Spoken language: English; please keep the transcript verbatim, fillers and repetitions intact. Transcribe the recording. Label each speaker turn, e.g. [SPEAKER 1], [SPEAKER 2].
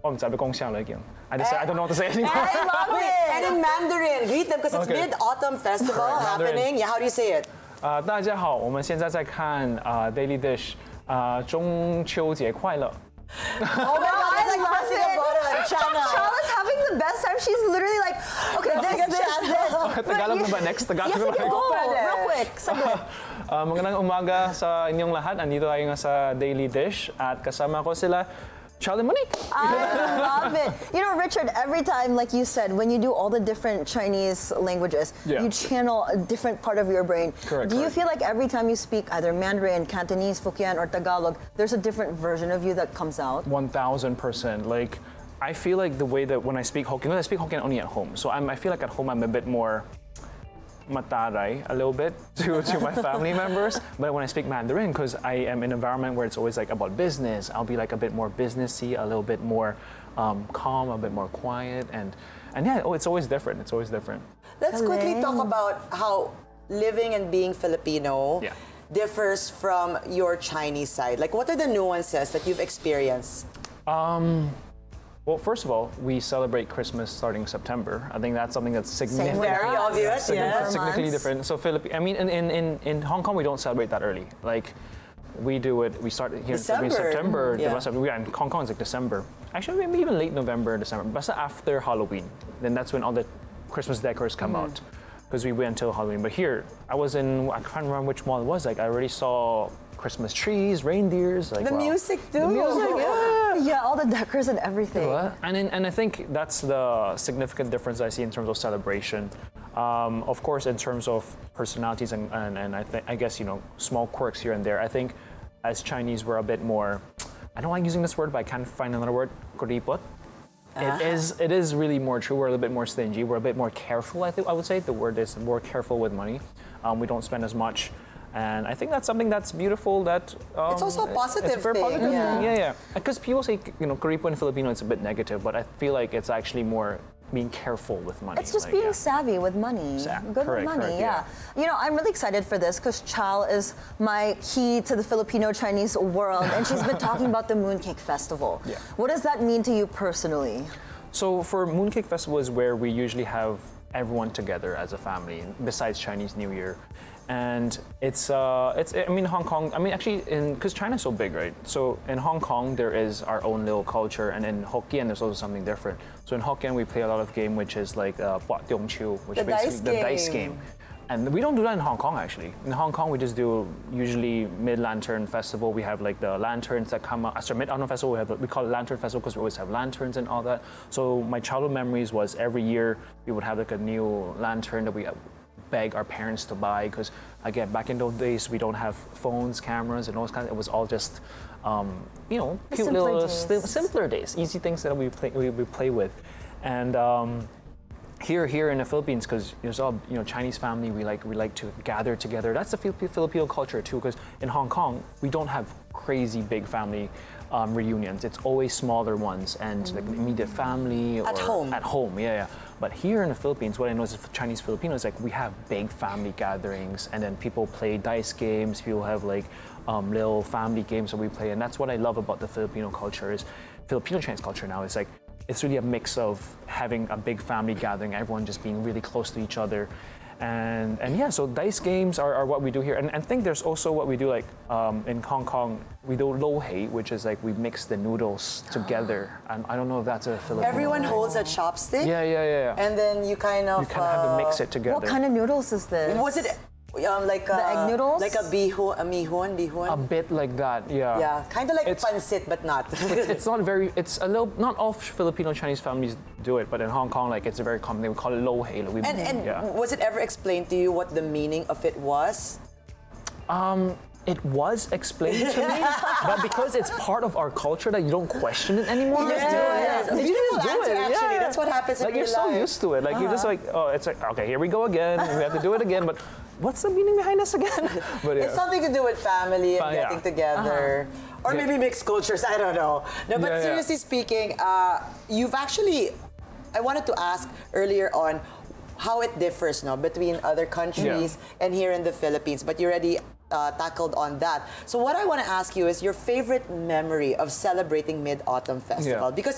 [SPEAKER 1] 我唔知你講啥嚟嘅 I just I don't know what to say anymore.
[SPEAKER 2] I love it.
[SPEAKER 3] And in Mandarin, greet them because it's
[SPEAKER 1] Okay.
[SPEAKER 3] Mid-Autumn Festival
[SPEAKER 1] Right, Mandarin.
[SPEAKER 3] happening. Yeah, how do you say it?
[SPEAKER 1] 啊、大家好，我们现在在看啊、Daily Dish 啊、中秋节快乐。
[SPEAKER 3] Oh my God, it's like
[SPEAKER 2] love
[SPEAKER 3] pressing
[SPEAKER 2] it.
[SPEAKER 3] a button, channel.
[SPEAKER 2] Charlotte's having the best time. She's literally like, okay, this,
[SPEAKER 3] Sige,
[SPEAKER 2] this,
[SPEAKER 3] channel.
[SPEAKER 2] this.
[SPEAKER 1] Tagalog na ba next? Tagalog
[SPEAKER 2] Yes,
[SPEAKER 1] na ba
[SPEAKER 2] sige,
[SPEAKER 1] next?
[SPEAKER 2] go.
[SPEAKER 3] Pwede.
[SPEAKER 2] Real quick. Saglit.
[SPEAKER 1] Ah, magandang umaga sa inyong lahat. Andito tayo nga sa Daily Dish at kasama ko sila Charlie Monique.
[SPEAKER 2] I love it. You know, Richard, every time, like you said, when you do all the different Chinese languages,
[SPEAKER 1] Yeah.
[SPEAKER 2] you channel a different part of your brain.
[SPEAKER 1] Correct,
[SPEAKER 2] Do you
[SPEAKER 1] correct.
[SPEAKER 2] feel like every time you speak either Mandarin, Cantonese, Hokkien, or Tagalog, there's a different version of you that comes out?
[SPEAKER 1] one thousand percent. Like, I feel like the way that when I speak Hokkien, because I speak Hokkien only at home, so I'm, I feel like at home I'm a bit more mataray a little bit to, to my family members. But when I speak Mandarin, because I am in an environment where it's always like about business, I'll be like a bit more businessy, a little bit more um, calm, a bit more quiet, and and yeah, oh, it's always different. It's always different.
[SPEAKER 3] Let's quickly talk about how living and being Filipino
[SPEAKER 1] Yeah.
[SPEAKER 3] differs from your Chinese side. Like, what are the nuances that you've experienced?
[SPEAKER 1] Well, first of all, we celebrate Christmas starting September. I think that's something that's significant.
[SPEAKER 2] with
[SPEAKER 3] Very
[SPEAKER 2] us.
[SPEAKER 3] obvious,
[SPEAKER 1] Significant-
[SPEAKER 3] yeah.
[SPEAKER 1] significantly
[SPEAKER 2] Months.
[SPEAKER 1] different. So Philippines, I mean, in, in, in, in Hong Kong, we don't celebrate that early. Like, we do it, we start here
[SPEAKER 3] December.
[SPEAKER 1] in September,
[SPEAKER 3] Yeah.
[SPEAKER 1] the rest of, we are in Hong Kong, it's like December. Actually, maybe even late November, December. But after Halloween, then that's when all the Christmas decors come out. Because we wait until Halloween. But here, I was in, I can't remember which mall it was. Like, I already saw Christmas trees, reindeers. Like,
[SPEAKER 3] The
[SPEAKER 1] wow.
[SPEAKER 3] music too.
[SPEAKER 1] The music, yeah.
[SPEAKER 2] Yeah, all the decors and everything.
[SPEAKER 1] And in, and I think that's the significant difference I see in terms of celebration. Um, of course, in terms of personalities and, and, and I think I guess you know small quirks here and there. I think as Chinese we're a bit more. I don't like using this word, but I can't find another word. Kuripot. It is it is really more true. We're a little bit more stingy. We're a bit more careful. I think I would say the word is more careful with money. Um, we don't spend as much. And I think that's something that's beautiful. That um,
[SPEAKER 3] It's also a positive
[SPEAKER 1] it's a very
[SPEAKER 3] thing,
[SPEAKER 1] positive
[SPEAKER 3] yeah.
[SPEAKER 1] thing. Yeah, yeah. Because people say you know Karipo in Filipino, it's a bit negative, but I feel like it's actually more being careful with money.
[SPEAKER 2] It's just
[SPEAKER 1] like,
[SPEAKER 2] being
[SPEAKER 1] yeah.
[SPEAKER 2] savvy with money.
[SPEAKER 1] Sa-
[SPEAKER 2] Good
[SPEAKER 1] correct,
[SPEAKER 2] with money,
[SPEAKER 1] correct,
[SPEAKER 2] yeah. You know, I'm really excited for this because Chal is my key to the Filipino-Chinese world, and she's been talking about the Mooncake Festival.
[SPEAKER 1] Yeah.
[SPEAKER 2] What does that mean to you personally?
[SPEAKER 1] So for Mooncake Festival is where we usually have everyone together as a family, besides Chinese New Year. And it's, uh, it's I mean, Hong Kong, I mean, actually, because China's so big, right? So in Hong Kong, there is our own little culture, and in Hokkien, there's also something different. So in Hokkien, we play a lot of game, which is like uh, Puat Tiong Chiu, which
[SPEAKER 3] The
[SPEAKER 1] basically
[SPEAKER 3] dice
[SPEAKER 1] the dice
[SPEAKER 3] game.
[SPEAKER 1] game. And we don't do that in Hong Kong, actually. In Hong Kong, we just do usually Mid-Lantern Festival. We have like the lanterns that come out. Sorry, Mid-Autumn Festival, we, have, we call it Lantern Festival because we always have lanterns and all that. So my childhood memories was every year we would have like a new lantern that we beg our parents to buy because, again, back in those days, we don't have phones, cameras, and all those kinds. It was all just, um, you know,
[SPEAKER 2] The
[SPEAKER 1] cute
[SPEAKER 2] simpler
[SPEAKER 1] little,
[SPEAKER 2] days.
[SPEAKER 1] sim- simpler days, easy things that we play, we, we play with. And um, here, here in the Philippines, because there's all you know Chinese family, we like we like to gather together. That's the Filip- Filipino culture too. Because in Hong Kong, we don't have crazy big family um, reunions. It's always smaller ones and like immediate family or
[SPEAKER 3] At home.
[SPEAKER 1] At home, yeah, yeah. But here in the Philippines, what I know is for Chinese Filipinos, like we have big family gatherings, and then people play dice games. People have like um, little family games that we play, and that's what I love about the Filipino culture is Filipino Chinese culture now. It's like it's really a mix of having a big family gathering, everyone just being really close to each other. And and yeah, so dice games are, are what we do here. And I think there's also what we do like um, in Hong Kong, we do lo hei, which is like we mix the noodles together. And I don't know if that's a Filipino.
[SPEAKER 3] Everyone holds a chopstick.
[SPEAKER 1] Yeah, yeah, yeah. yeah.
[SPEAKER 3] And then you kind of.
[SPEAKER 1] you kind of have to mix
[SPEAKER 3] uh,
[SPEAKER 1] it together.
[SPEAKER 2] What kind of noodles is this?
[SPEAKER 3] Was it um, like
[SPEAKER 2] The
[SPEAKER 3] a,
[SPEAKER 2] egg noodles?
[SPEAKER 3] Like a bihon, a mihon, bihon?
[SPEAKER 1] A bit like that, yeah.
[SPEAKER 3] yeah, kind of like
[SPEAKER 1] It's-
[SPEAKER 3] pancit, but not.
[SPEAKER 1] It's not very, it's a little, not all Filipino Chinese families do it, but in Hong Kong, like it's a very common, they would call it lo hei. Like, we-
[SPEAKER 3] and and
[SPEAKER 1] yeah.
[SPEAKER 3] was it ever explained to you what the meaning of it was?
[SPEAKER 1] It was explained to me, but because it's part of our culture that you don't question it anymore.
[SPEAKER 3] You just do it.
[SPEAKER 1] Yeah,
[SPEAKER 3] A
[SPEAKER 1] you
[SPEAKER 3] beautiful
[SPEAKER 1] just do
[SPEAKER 3] answer,
[SPEAKER 1] it. Yeah,
[SPEAKER 3] actually.
[SPEAKER 1] yeah.
[SPEAKER 3] That's what happens in
[SPEAKER 1] Like you're
[SPEAKER 3] real
[SPEAKER 1] so
[SPEAKER 3] life.
[SPEAKER 1] used to it. Like you're just like, oh, it's like, okay, here we go again. We have to do it again. But what's the meaning behind this again? But yeah.
[SPEAKER 3] It's something to do with family and
[SPEAKER 1] Fa- yeah.
[SPEAKER 3] getting together. Or
[SPEAKER 1] Yeah.
[SPEAKER 3] maybe mixed cultures, I don't know. No, but
[SPEAKER 1] Yeah, yeah.
[SPEAKER 3] seriously speaking, uh, you've actually, I wanted to ask earlier on how it differs no, between other countries and here in the Philippines, but you already uh, tackled on that. So what I want to ask you is your favorite memory of celebrating Mid-Autumn Festival.
[SPEAKER 1] Yeah.
[SPEAKER 3] Because